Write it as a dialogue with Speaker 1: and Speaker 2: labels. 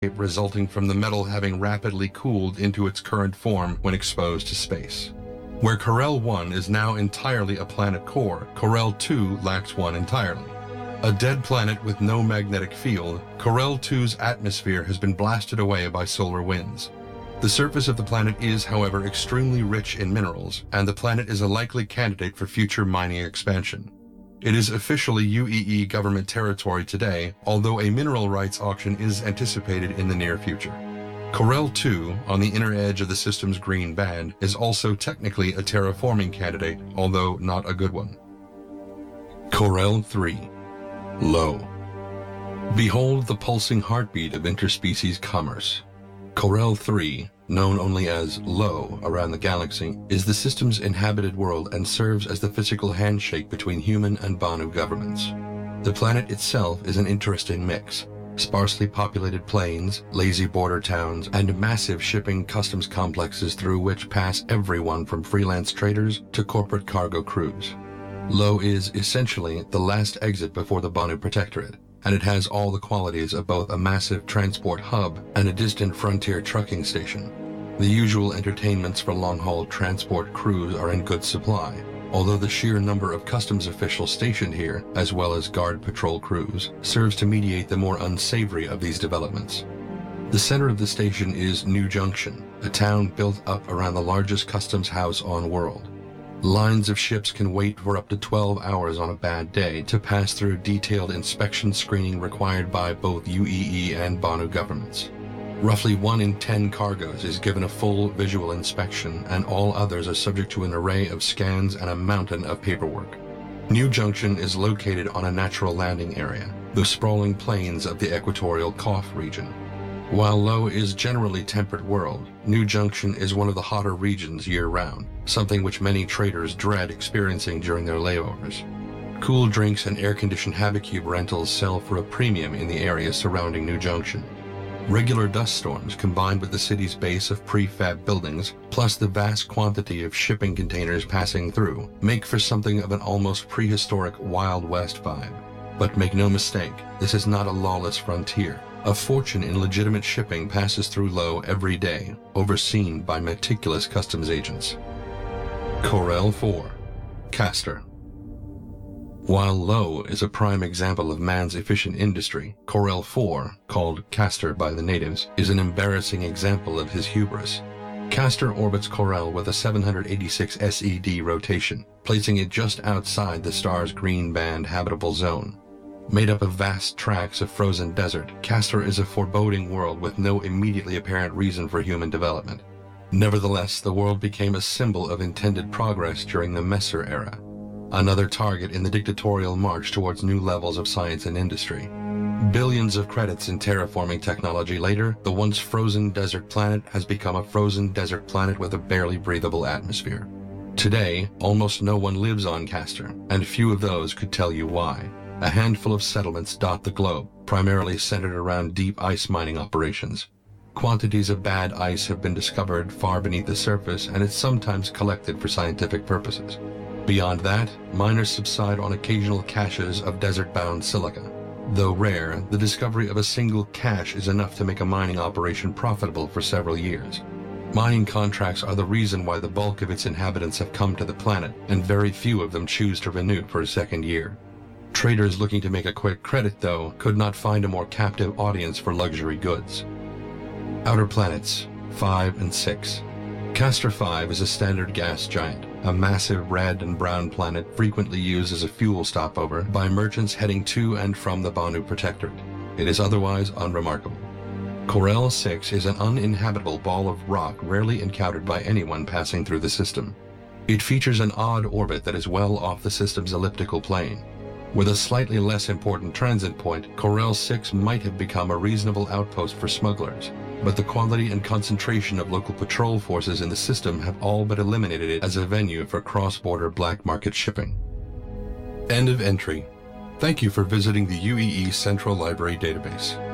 Speaker 1: resulting from the metal having rapidly cooled into its current form when exposed to space. Where Corel 1 is now entirely a planet core, Corel 2 lacks one entirely. A dead planet with no magnetic field, Corel 2's atmosphere has been blasted away by solar winds. The surface of the planet is, however, extremely rich in minerals, and the planet is a likely candidate for future mining expansion. It is officially UEE government territory today, although a mineral rights auction is anticipated in the near future. Corel 2, on the inner edge of the system's green band, is also technically a terraforming candidate, although not a good one. Corel 3. Lo. Behold the pulsing heartbeat of interspecies commerce. Corel 3, known only as Lo around the galaxy, is the system's inhabited world and serves as the physical handshake between human and Banu governments. The planet itself is an interesting mix. Sparsely populated plains, lazy border towns, and massive shipping customs complexes through which pass everyone from freelance traders to corporate cargo crews. Lo is essentially the last exit before the Banu Protectorate, and it has all the qualities of both a massive transport hub and a distant frontier trucking station. The usual entertainments for long-haul transport crews are in good supply, although the sheer number of customs officials stationed here, as well as guard patrol crews, serves to mediate the more unsavory of these developments. The center of the station is New Junction, a town built up around the largest customs house on world. Lines of ships can wait for up to 12 hours on a bad day to pass through detailed inspection screening required by both UEE and Banu governments. Roughly 1 in 10 cargoes is given a full visual inspection, and all others are subject to an array of scans and a mountain of paperwork. New Junction is located on a natural landing area, the sprawling plains of the equatorial Kof region. While Lo is generally temperate world, New Junction is one of the hotter regions year-round, something which many traders dread experiencing during their layovers. Cool drinks and air-conditioned Habicube rentals sell for a premium in the area surrounding New Junction. Regular dust storms combined with the city's base of prefab buildings, plus the vast quantity of shipping containers passing through, make for something of an almost prehistoric Wild West vibe. But make no mistake, this is not a lawless frontier. A fortune in legitimate shipping passes through Lo every day, overseen by meticulous customs agents. Corel 4. Castor. While Lo is a prime example of man's efficient industry, Corel 4, called Castor by the natives, is an embarrassing example of his hubris. Castor orbits Corel with a 786 SED rotation, placing it just outside the star's green band habitable zone. Made up of vast tracts of frozen desert, Castor is a foreboding world with no immediately apparent reason for human development. Nevertheless, the world became a symbol of intended progress during the Messer era, another target in the dictatorial march towards new levels of science and industry. Billions of credits in terraforming technology later, the once frozen desert planet has become a frozen desert planet with a barely breathable atmosphere. Today, almost no one lives on Castor, and few of those could tell you why. A handful of settlements dot the globe, primarily centered around deep ice mining operations. Quantities of bad ice have been discovered far beneath the surface, and it's sometimes collected for scientific purposes. Beyond that, miners subside on occasional caches of desert-bound silica. Though rare, the discovery of a single cache is enough to make a mining operation profitable for several years. Mining contracts are the reason why the bulk of its inhabitants have come to the planet, and very few of them choose to renew for a second year. Traders looking to make a quick credit, though, could not find a more captive audience for luxury goods. Outer Planets 5 and 6. Castor 5 is a standard gas giant, a massive red and brown planet frequently used as a fuel stopover by merchants heading to and from the Banu Protectorate. It is otherwise unremarkable. Corel 6 is an uninhabitable ball of rock rarely encountered by anyone passing through the system. It features an odd orbit that is well off the system's elliptical plane. With a slightly less important transit point, Corel 6 might have become a reasonable outpost for smugglers, but the quality and concentration of local patrol forces in the system have all but eliminated it as a venue for cross-border black market shipping. End of entry. Thank you for visiting the UEE Central Library database.